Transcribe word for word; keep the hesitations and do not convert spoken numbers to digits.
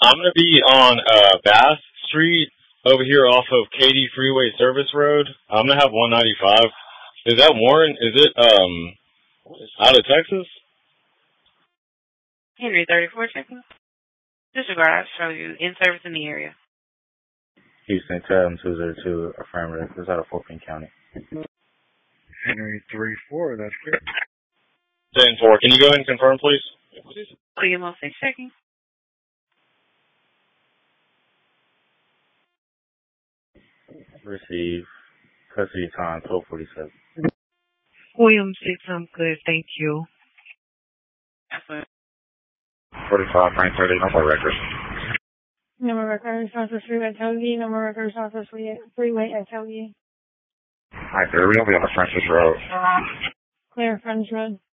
I'm going to be on uh, Bass Street over here off of Katy Freeway Service Road. I'm going to have one ninety-five. Is that Warren? Is it um out of Texas? Henry, thirty-four seconds. Disregard, I'll show you in service in the area. Houston, Tatum, two zero two, affirmative. This is out of Fort Payne County. Henry three four, that's clear. ten four. Can you go ahead and confirm, please? Clear in six seconds. Receive. Custody time, twelve forty-seven. William six, I'm good, thank you. forty-five, nine thirty, number record. Number record, Southwest Freeway, Togi. Number record, Southwest Freeway at Togi. Hi, sir. We're going to be on the French's Road. Clear, French Road.